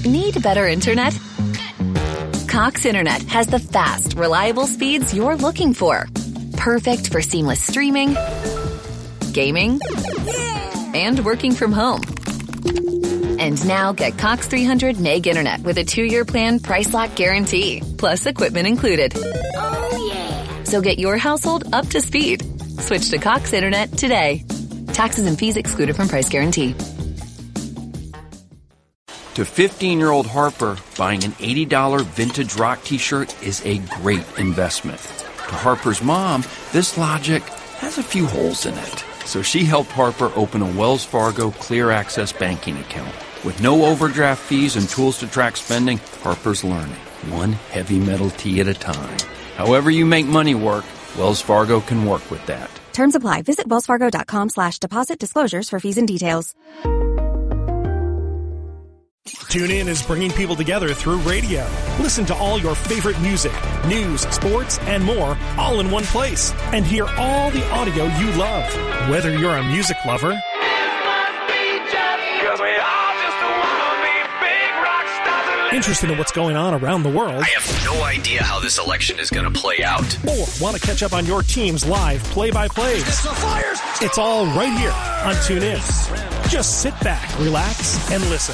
Need better internet? Cox Internet has the fast, reliable speeds you're looking for. Perfect for seamless streaming, gaming, and working from home. And now get Cox 300 meg internet with a 2-year plan price lock guarantee, plus equipment included. Oh, yeah. So get your household up to speed. Switch to Cox Internet today. Taxes and fees excluded from price guarantee. To 15-year-old Harper, buying an $80 vintage rock t-shirt is a great investment. To Harper's mom, this logic has a few holes in it. So she helped Harper open a Wells Fargo Clear Access banking account. With no overdraft fees and tools to track spending, Harper's learning, one heavy metal tee at a time. However you make money work, Wells Fargo can work with that. Terms apply. Visit wellsfargo.com/deposit disclosures for fees and details. TuneIn is bringing people together through radio. Listen to all your favorite music, news, sports, and more, all in one place. And hear all the audio you love. Whether you're a music lover, interested in what's going on around the world, I have no idea how this election is going to play out, or want to catch up on your team's live play-by-plays, it's all right here on TuneIn. Just sit back, relax, and listen.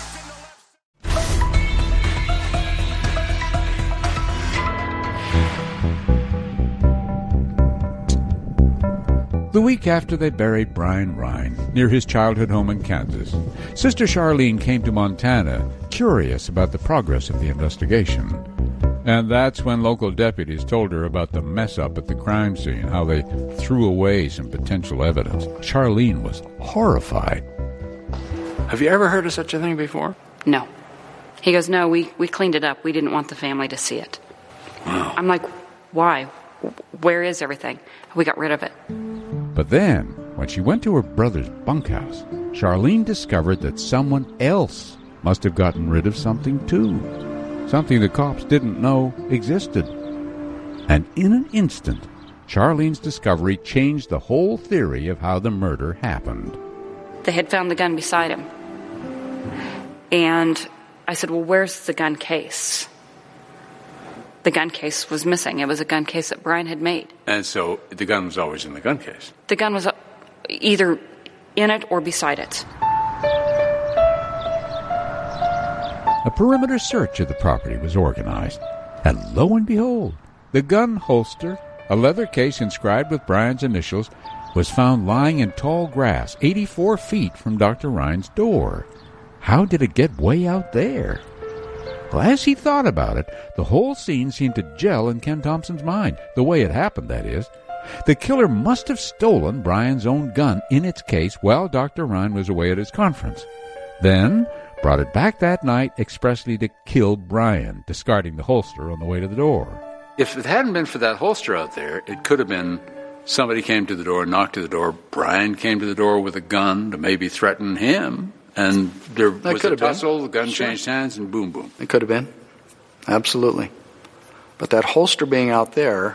The week after they buried Brian Rhine near his childhood home in Kansas, Sister Charlene came to Montana, curious about the progress of the investigation. And that's when local deputies told her about the mess-up at the crime scene, how they threw away some potential evidence. Charlene was horrified. Have you ever heard of such a thing before? No. He goes, no, we cleaned it up. We didn't want the family to see it. Wow. I'm like, why? Where is everything? We got rid of it. But then, when she went to her brother's bunkhouse, Charlene discovered that someone else must have gotten rid of something too. Something the cops didn't know existed. And in an instant, Charlene's discovery changed the whole theory of how the murder happened. They had found the gun beside him. And I said, well, where's the gun case? The gun case was missing. It was a gun case that Brian had made. And so the gun was always in the gun case? The gun was either in it or beside it. A perimeter search of the property was organized, and lo and behold, the gun holster, a leather case inscribed with Brian's initials, was found lying in tall grass 84 feet from Dr. Rhine's door. How did it get way out there? Well, as he thought about it, the whole scene seemed to gel in Ken Thompson's mind, the way it happened, that is. The killer must have stolen Brian's own gun in its case while Dr. Rhine was away at his conference. Then brought it back that night expressly to kill Brian, discarding the holster on the way to the door. If it hadn't been for that holster out there, it could have been somebody came to the door, knocked to the door, Brian came to the door with a gun to maybe threaten him, and there was a tussle, the gun changed hands, and boom, boom. It could have been. Absolutely. But that holster being out there,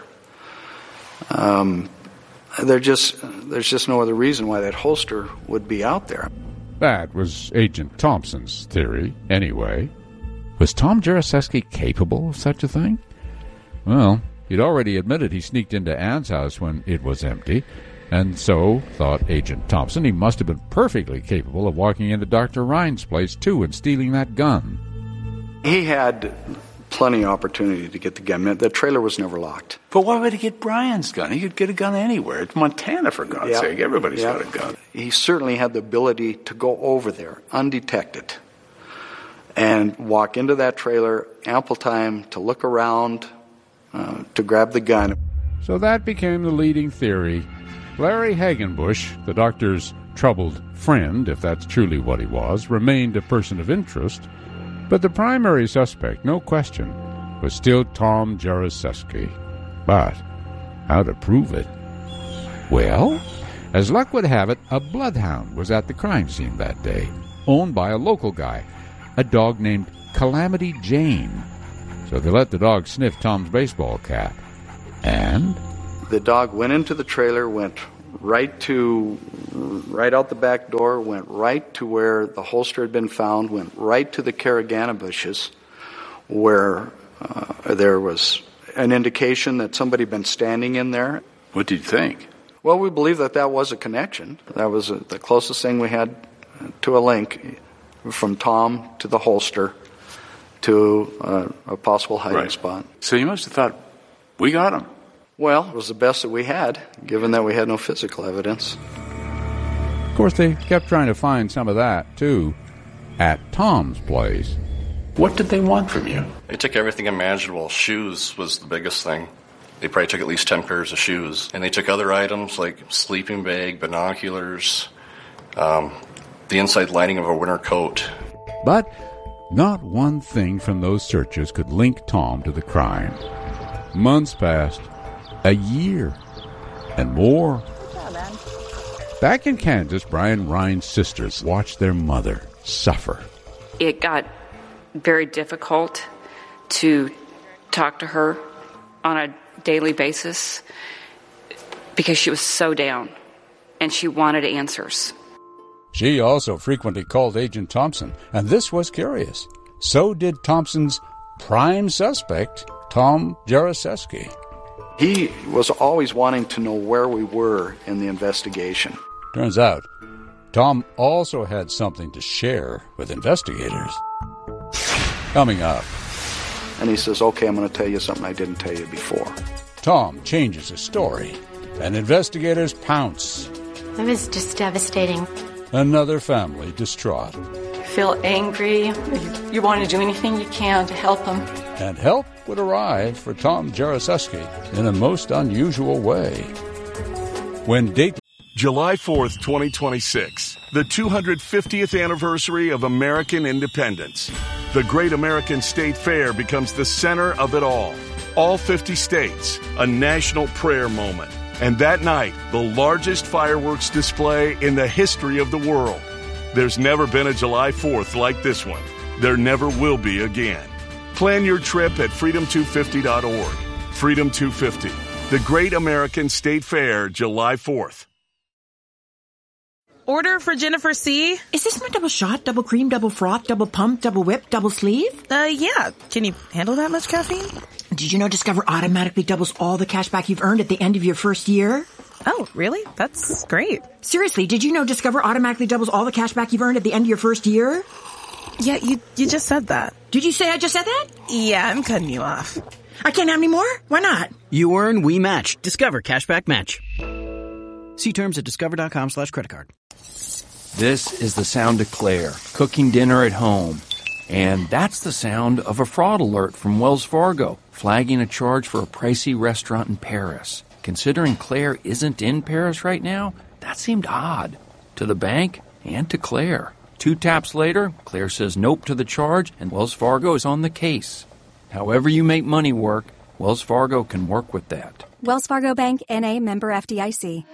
there's just no other reason why that holster would be out there. That was Agent Thompson's theory, anyway. Was Tom Jaroszewski capable of such a thing? Well, he'd already admitted he sneaked into Ann's house when it was empty, and so, thought Agent Thompson, he must have been perfectly capable of walking into Dr. Rhine's place, too, and stealing that gun. He had plenty of opportunity to get the gun. The trailer was never locked. But why would he get Brian's gun? He could get a gun anywhere. It's Montana, for God's sake. Everybody's got a gun. He certainly had the ability to go over there, undetected, and walk into that trailer, ample time to look around, to grab the gun. So that became the leading theory. Larry Hagenbush, the doctor's troubled friend, if that's truly what he was, remained a person of interest, but the primary suspect, no question, was still Tom Jaroszewski. But how to prove it? Well, as luck would have it, a bloodhound was at the crime scene that day, owned by a local guy, a dog named Calamity Jane. So they let the dog sniff Tom's baseball cap. And the dog went into the trailer, went right out the back door, went right to where the holster had been found, went right to the caragana bushes where there was an indication that somebody had been standing in there. What did you think? Well, we believe that was a connection. That was the closest thing we had to a link from Tom to the holster to a possible hiding spot. So you must have thought, we got him. Well, it was the best that we had, given that we had no physical evidence. Of course, they kept trying to find some of that, too, at Tom's place. What did they want from you? They took everything imaginable. Shoes was the biggest thing. They probably took at least 10 pairs of shoes. And they took other items like sleeping bag, binoculars, the inside lining of a winter coat. But not one thing from those searches could link Tom to the crime. Months passed, a year, and more. Back in Kansas, Brian Ryan's sisters watched their mother suffer. It got very difficult to talk to her on a daily basis because she was so down and she wanted answers. She also frequently called Agent Thompson, and this was curious. So did Thompson's prime suspect, Tom Jaroszewski. He was always wanting to know where we were in the investigation. Turns out, Tom also had something to share with investigators. Coming up. And he says, okay, I'm going to tell you something I didn't tell you before. Tom changes his story, and investigators pounce. It was just devastating. Another family distraught. You feel angry. You want to do anything you can to help him. And help would arrive for Tom Jaroszewski in a most unusual way. When date July 4th, 2026, the 250th anniversary of American independence. The Great American State Fair becomes the center of it all. All 50 states, a national prayer moment. And that night, the largest fireworks display in the history of the world. There's never been a July 4th like this one. There never will be again. Plan your trip at freedom250.org. Freedom 250, the Great American State Fair, July 4th. Order for Jennifer C. Is this my double shot, double cream, double froth, double pump, double whip, double sleeve? Yeah. Can you handle that much caffeine? Did you know Discover automatically doubles all the cash back you've earned at the end of your first year? Oh, really? That's great. Seriously, did you know Discover automatically doubles all the cash back you've earned at the end of your first year? Yeah, you just said that. Did you say I just said that? Yeah, I'm cutting you off. I can't have any more? Why not? You earn, we match. Discover Cashback Match. See terms at discover.com/creditcard. This is the sound of Claire, cooking dinner at home. And that's the sound of a fraud alert from Wells Fargo, flagging a charge for a pricey restaurant in Paris. Considering Claire isn't in Paris right now, that seemed odd. To the bank and to Claire. 2 taps later, Claire says nope to the charge, and Wells Fargo is on the case. However you make money work, Wells Fargo can work with that. Wells Fargo Bank, N.A., member FDIC.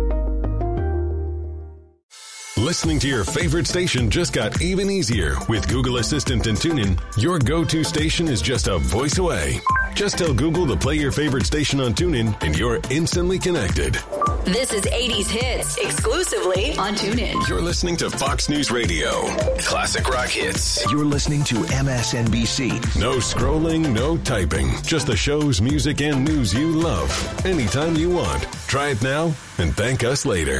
Listening to your favorite station just got even easier. With Google Assistant and TuneIn, your go-to station is just a voice away. Just tell Google to play your favorite station on TuneIn, and you're instantly connected. This is 80s Hits, exclusively on TuneIn. You're listening to Fox News Radio. Classic rock hits. You're listening to MSNBC. No scrolling, no typing. Just the shows, music, and news you love. Anytime you want. Try it now and thank us later.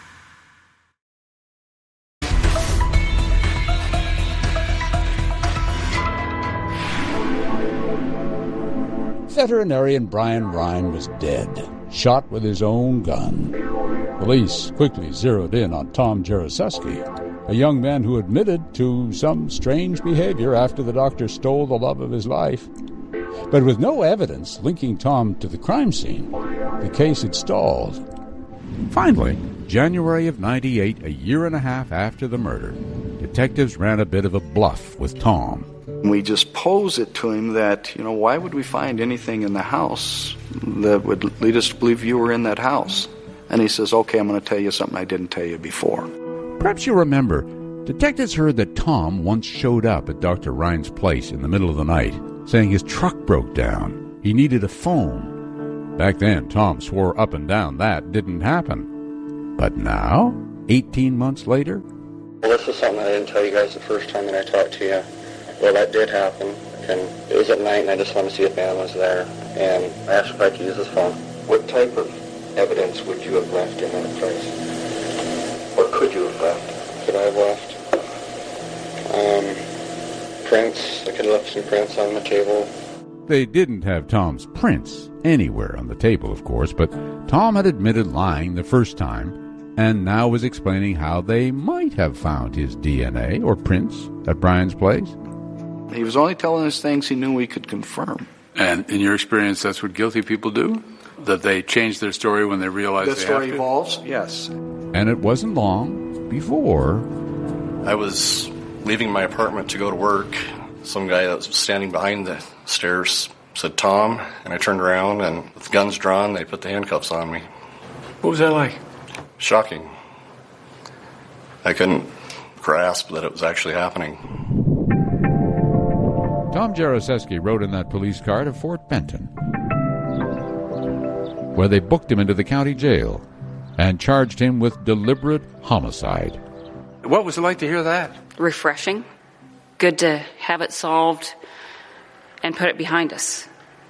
Veterinarian Brian Ryan was dead, shot with his own gun. Police quickly zeroed in on Tom Jaroszewski, a young man who admitted to some strange behavior after the doctor stole the love of his life. But with no evidence linking Tom to the crime scene, the case had stalled. Finally, January of '98, a year and a half after the murder, detectives ran a bit of a bluff with Tom. We just pose it to him that, why would we find anything in the house that would lead us to believe you were in that house? And he says, okay, I'm going to tell you something I didn't tell you before. Perhaps you remember, detectives heard that Tom once showed up at Dr. Ryan's place in the middle of the night, saying his truck broke down. He needed a phone. Back then, Tom swore up and down that didn't happen. But now, 18 months later... Well, this is something I didn't tell you guys the first time that I talked to you. Well, that did happen, and it was at night, and I just wanted to see if Ann was there, and I asked if I could use his phone. What type of evidence would you have left in that place? Or could you have left? Could I have left? Prints. I could have left some prints on the table. They didn't have Tom's prints anywhere on the table, of course, but Tom had admitted lying the first time and now was explaining how they might have found his DNA or prints at Brian's place. He was only telling us things he knew we could confirm. And in your experience, that's what guilty people do? That they change their story when they realize they have to? The story evolves, yes. And it wasn't long before... I was leaving my apartment to go to work. Some guy that was standing behind the stairs said, "Tom," and I turned around, and with guns drawn, they put the handcuffs on me. What was that like? Shocking. I couldn't grasp that it was actually happening. Tom Jaroszewski rode in that police car to Fort Benton, where they booked him into the county jail and charged him with deliberate homicide. What was it like to hear that? Refreshing. Good to have it solved and put it behind us.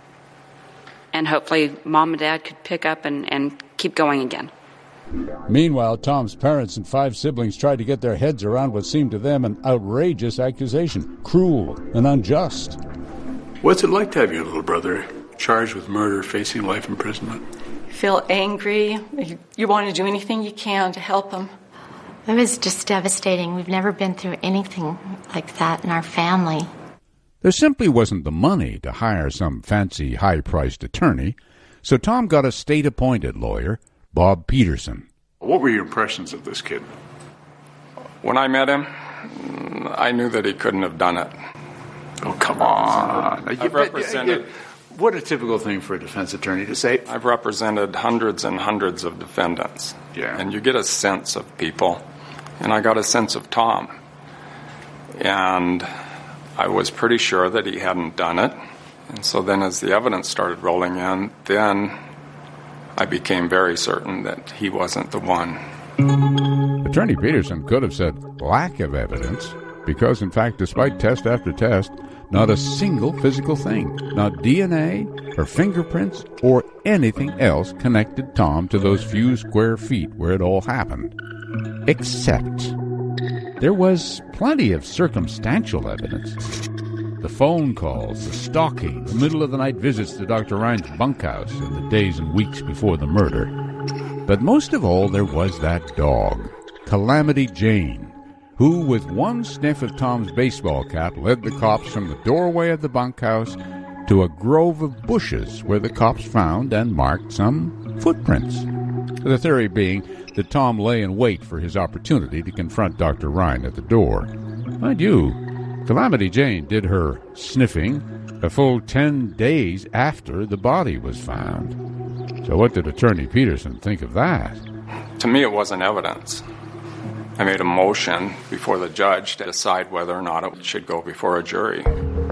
And hopefully Mom and Dad could pick up and keep going again. Meanwhile, Tom's parents and 5 siblings tried to get their heads around what seemed to them an outrageous accusation, cruel and unjust. What's it like to have your little brother charged with murder, facing life imprisonment? You feel angry. You want to do anything you can to help him. It was just devastating. We've never been through anything like that in our family. There simply wasn't the money to hire some fancy, high-priced attorney, so Tom got a state-appointed lawyer, Bob Peterson. What were your impressions of this kid? When I met him, I knew that he couldn't have done it. Oh, come on. I've represented... What a typical thing for a defense attorney to say. I've represented hundreds and hundreds of defendants. Yeah. And you get a sense of people. And I got a sense of Tom. And I was pretty sure that he hadn't done it. And so then as the evidence started rolling in, then I became very certain that he wasn't the one. Attorney Peterson could have said lack of evidence, because in fact, despite test after test, not a single physical thing, not DNA or fingerprints or anything else connected Tom to those few square feet where it all happened. Except there was plenty of circumstantial evidence. The phone calls, the stalking, the middle-of-the-night visits to Dr. Ryan's bunkhouse in the days and weeks before the murder. But most of all, there was that dog, Calamity Jane, who, with one sniff of Tom's baseball cap, led the cops from the doorway of the bunkhouse to a grove of bushes where the cops found and marked some footprints. The theory being that Tom lay in wait for his opportunity to confront Dr. Ryan at the door. Mind you, Calamity Jane did her sniffing a full 10 days after the body was found. So what did Attorney Peterson think of that? To me, it wasn't evidence. I made a motion before the judge to decide whether or not it should go before a jury.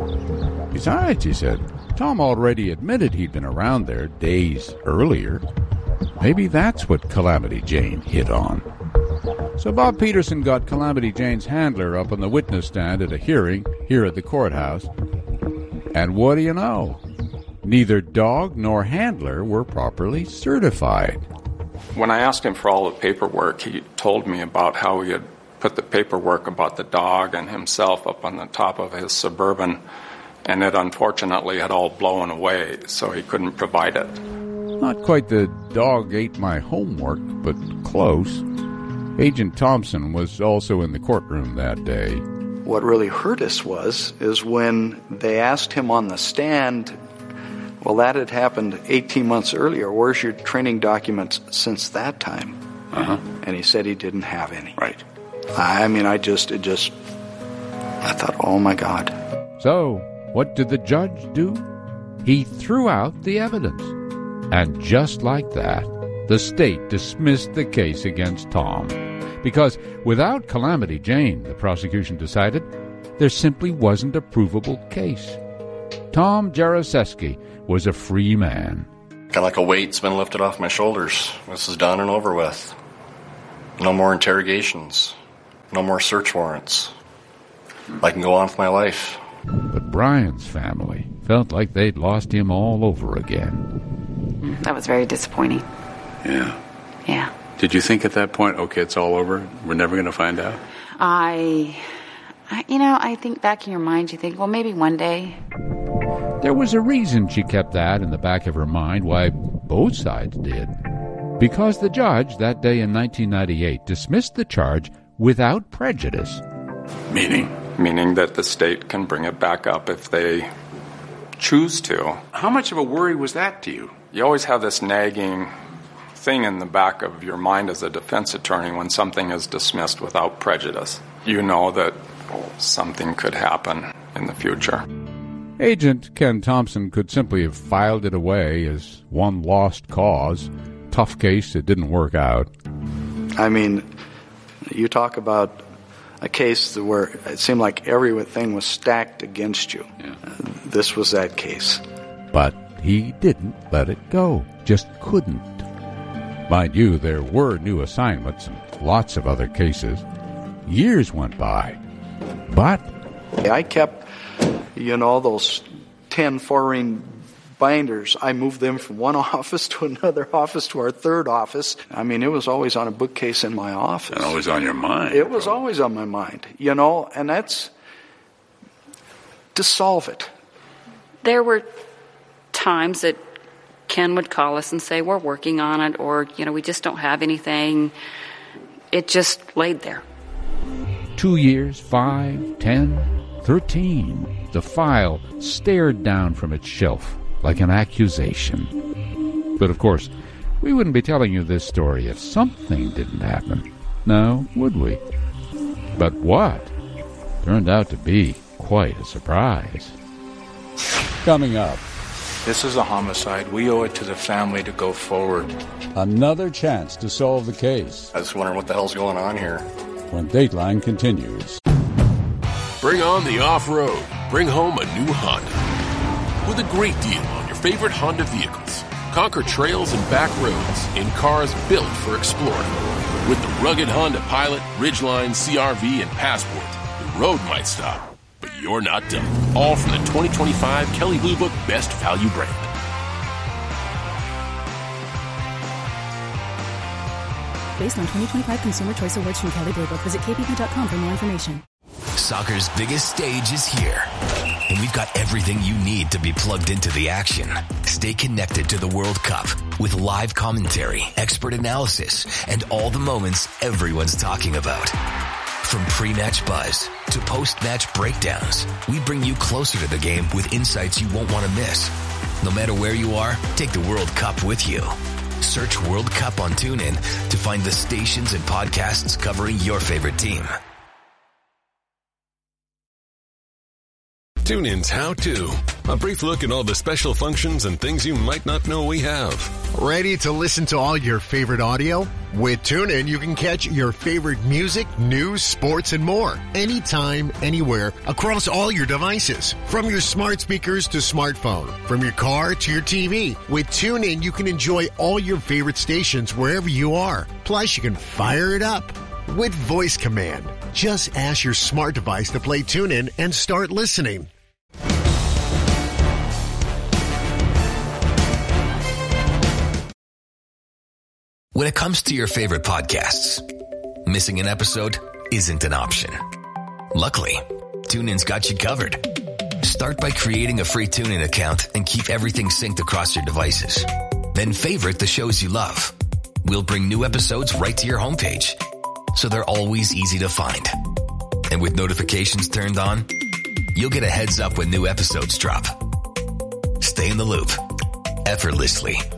Besides, he said, Tom already admitted he'd been around there days earlier. Maybe that's what Calamity Jane hit on. So Bob Peterson got Calamity Jane's handler up on the witness stand at a hearing here at the courthouse. And what do you know? Neither dog nor handler were properly certified. When I asked him for all the paperwork, he told me about how he had put the paperwork about the dog and himself up on the top of his Suburban, and it unfortunately had all blown away, so he couldn't provide it. Not quite the dog ate my homework, but close. Agent Thompson was also in the courtroom that day. What really hurt us is when they asked him on the stand, well, that had happened 18 months earlier. Where's your training documents since that time? And he said he didn't have any. Right. I thought, oh my God. So, what did the judge do? He threw out the evidence. And just like that, the state dismissed the case against Tom. Because without Calamity Jane, the prosecution decided, there simply wasn't a provable case. Tom Jaroszewski was a free man. Kind of like a weight's been lifted off my shoulders. This is done and over with. No more interrogations. No more search warrants. I can go on with my life. But Brian's family felt like they'd lost him all over again. That was very disappointing. Yeah. Yeah. Did you think at that point, okay, it's all over? We're never going to find out? I think back in your mind, you think, well, maybe one day. There was a reason she kept that in the back of her mind, why both sides did. Because the judge that day in 1998 dismissed the charge without prejudice. Meaning? Meaning that the state can bring it back up if they choose to. How much of a worry was that to you? You always have this nagging thing in the back of your mind as a defense attorney when something is dismissed without prejudice. You know that something could happen in the future. Agent Ken Thompson could simply have filed it away as one lost cause. Tough case that didn't work out. I mean, you talk about a case where it seemed like everything was stacked against you. Yeah. This was that case. But he didn't let it go. Just couldn't. Mind you, there were new assignments and lots of other cases. Years went by. But I kept, those 10 4-ring binders. I moved them from one office to another office to our third office. I mean, it was always on a bookcase in my office. And always on your mind. It was always on my mind, and that's to solve it. There were times that Ken would call us and say, we're working on it, or, we just don't have anything. It just laid there. 2 years, 5, 10, 13. The file stared down from its shelf like an accusation. But of course, we wouldn't be telling you this story if something didn't happen. No, would we? But what? Turned out to be quite a surprise. Coming up. This is a homicide. We owe it to the family to go forward. Another chance to solve the case. I just wonder what the hell's going on here. When Dateline continues. Bring on the off-road. Bring home a new Honda. With a great deal on your favorite Honda vehicles. Conquer trails and back roads in cars built for exploring. With the rugged Honda Pilot, Ridgeline, CR-V, and Passport, the road might stop, but you're not done. All from the 2025 Kelley Blue Book Best Value brand. Based on 2025 Consumer Choice Awards from Kelley Blue Book, visit kbb.com for more information. Soccer's biggest stage is here, and we've got everything you need to be plugged into the action. Stay connected to the World Cup with live commentary, expert analysis, and all the moments everyone's talking about. From pre-match buzz to post-match breakdowns, we bring you closer to the game with insights you won't want to miss. No matter where you are, take the World Cup with you. Search World Cup on TuneIn to find the stations and podcasts covering your favorite team. TuneIn's How To. A brief look at all the special functions and things you might not know we have. Ready to listen to all your favorite audio? With TuneIn, you can catch your favorite music, news, sports, and more. Anytime, anywhere, across all your devices. From your smart speakers to smartphone. From your car to your TV. With TuneIn, you can enjoy all your favorite stations wherever you are. Plus, you can fire it up with voice command. Just ask your smart device to play TuneIn and start listening. When it comes to your favorite podcasts, missing an episode isn't an option. Luckily, TuneIn's got you covered. Start by creating a free TuneIn account and keep everything synced across your devices. Then favorite the shows you love. We'll bring new episodes right to your homepage, so they're always easy to find. And with notifications turned on, you'll get a heads up when new episodes drop. Stay in the loop effortlessly